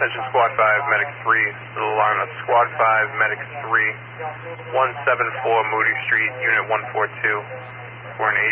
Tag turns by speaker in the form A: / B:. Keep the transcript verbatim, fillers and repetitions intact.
A: attention Squad five, Medic three, alarm of Squad five, Medic three, one seven four Moody Street, Unit one four two, for an